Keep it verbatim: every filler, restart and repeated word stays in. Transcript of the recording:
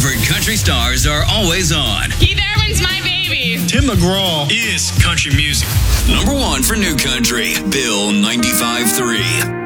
favorite country stars are always on. Keith Urban's my baby. Tim McGraw is country music. Number one for New Country, Bill ninety-five point three.